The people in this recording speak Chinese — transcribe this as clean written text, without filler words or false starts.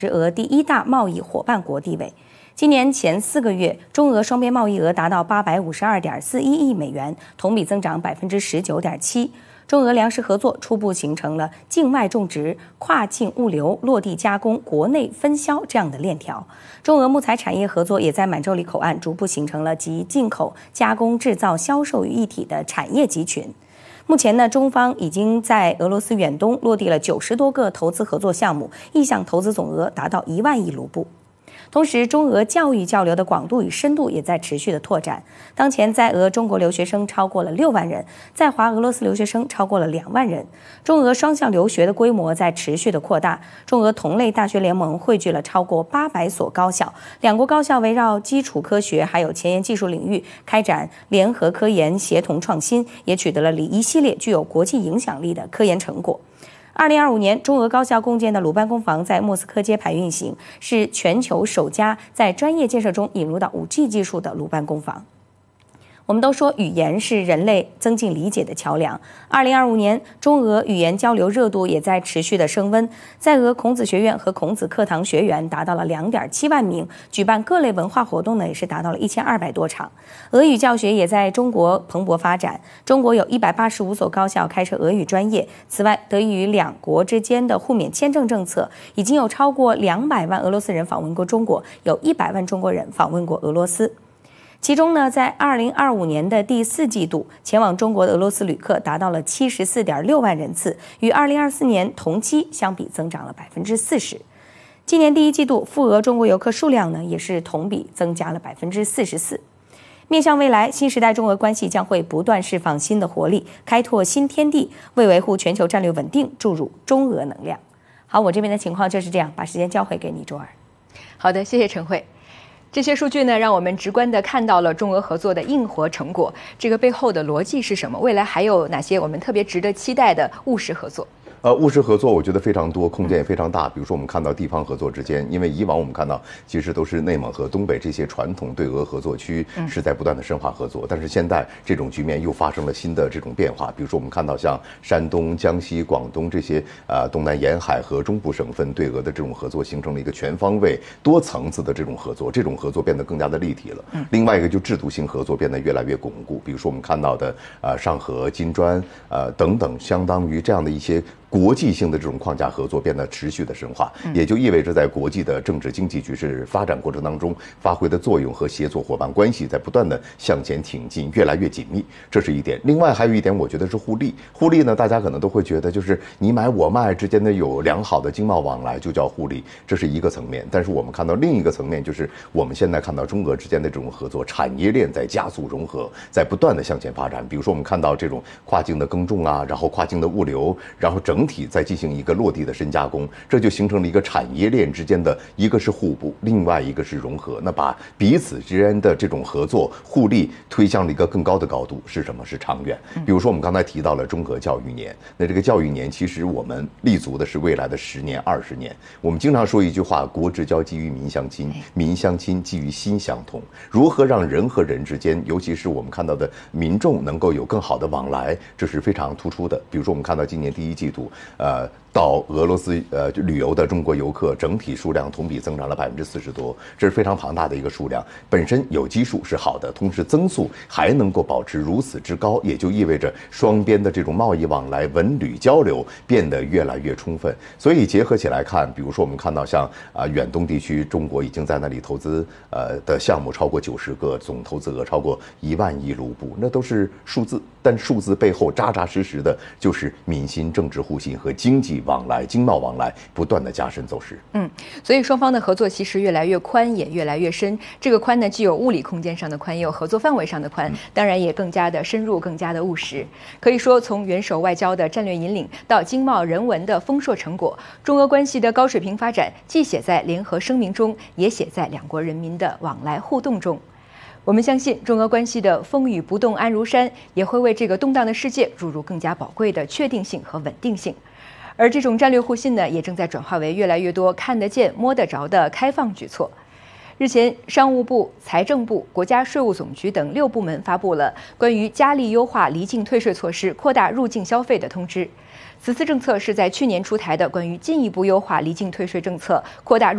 俄第一大贸易伙伴国地位。今年前4个月，中俄双边贸易额达到852.41亿美元，同比增长19.7%。中俄粮食合作初步形成了境外种植、跨境物流、落地加工、国内分销这样的链条。中俄木材产业合作也在满洲里口岸逐步形成了集进口、加工、制造、销售于一体的产业集群。目前呢，中方已经在俄罗斯远东落地了90多个投资合作项目，意向投资总额达到1万亿卢布。同时，中俄教育交流的广度与深度也在持续的拓展。当前，在俄中国留学生超过了6万人，在华俄罗斯留学生超过了2万人。中俄双向留学的规模在持续的扩大。中俄同类大学联盟汇聚了超过800所高校，两国高校围绕基础科学还有前沿技术领域开展联合科研，协同创新，也取得了一系列具有国际影响力的科研成果。2025年，中俄高校共建的鲁班工坊在莫斯科街牌运行，是全球首家在专业建设中引入到5G 技术的鲁班工坊。我们都说语言是人类增进理解的桥梁。2025年，中俄语言交流热度也在持续的升温。在俄孔子学院和孔子课堂学员达到了2.7万名，举办各类文化活动呢，也是达到了1200多场。俄语教学也在中国蓬勃发展。中国有185所高校开设俄语专业。此外，得益于两国之间的互免签证政策，已经有超过200万俄罗斯人访问过中国，有100万中国人访问过俄罗斯。其中呢，在2025年的第4季度，前往中国的俄罗斯旅客达到了74.6万人次，与2024年同期相比增长了40%。今年第1季度，赴俄中国游客数量呢，也是同比增加了44%。面向未来，新时代中俄关系将会不断释放新的活力，开拓新天地，为维护全球战略稳定注入中俄能量。好，我这边的情况就是这样，把时间交回给你，周儿。 好的，谢谢陈慧。这些数据呢，让我们直观地看到了中俄合作的硬核成果。这个背后的逻辑是什么？未来还有哪些我们特别值得期待的务实合作？ 务实合作我觉得非常多，空间也非常大。比如说我们看到地方合作之间，因为以往我们看到其实都是内蒙和东北这些传统对俄合作区是在不断的深化合作，但是现在这种局面又发生了新的这种变化。比如说我们看到像山东、江西、广东这些东南沿海和中部省份对俄的这种合作形成了一个全方位、多层次的这种合作，这种合作变得更加的立体了。另外一个就制度性合作变得越来越巩固。比如说我们看到的上合、金砖等等，相当于这样的一些国际性的这种框架合作变得持续的深化，也就意味着在国际的政治经济局势发展过程当中发挥的作用和协作伙伴关系在不断的向前挺进，越来越紧密，这是一点。另外还有一点，我觉得是互利。互利呢，大家可能都会觉得就是你买我卖之间的有良好的经贸往来就叫互利，这是一个层面。但是我们看到另一个层面，就是我们现在看到中俄之间的这种合作，产业链在加速融合，在不断的向前发展。比如说我们看到这种跨境的耕种啊，然后跨境的物流，然后整体再进行一个落地的深加工，这就形成了一个产业链之间的一个是互补，另外一个是融合。那把彼此之间的这种合作互利推向了一个更高的高度，是什么？是长远。比如说我们刚才提到了中俄教育年，那这个教育年其实我们立足的是未来的10年、20年。我们经常说一句话，国之交基于民相亲，民相亲基于心相通。如何让人和人之间，尤其是我们看到的民众能够有更好的往来，这是非常突出的。比如说我们看到今年第1季度到俄罗斯旅游的中国游客整体数量同比增长了40%多，这是非常庞大的一个数量。本身有基数是好的，同时增速还能够保持如此之高，也就意味着双边的这种贸易往来、文旅交流变得越来越充分。所以结合起来看，比如说我们看到像远东地区，中国已经在那里投资的项目超过90个，总投资额超过1万亿卢布，那都是数字，但数字背后扎扎实实的就是民心、政治互信和经济往来、经贸往来不断的加深走势。 所以双方的合作其实越来越宽，也越来越深。这个宽呢，既有物理空间上的宽，也有合作范围上的宽，当然也更加的深入，更加的务实。可以说，从元首外交的战略引领到经贸人文的丰硕成果，中俄关系的高水平发展，既写在联合声明中，也写在两国人民的往来互动中。我们相信，中俄关系的风雨不动安如山，也会为这个动荡的世界注入更加宝贵的确定性和稳定性。而这种战略互信呢，也正在转化为越来越多看得见、摸得着的开放举措。日前，商务部、财政部、国家税务总局等6部门发布了关于加力优化离境退税措施、扩大入境消费的通知。此次政策是在去年出台的关于进一步优化离境退税政策、扩大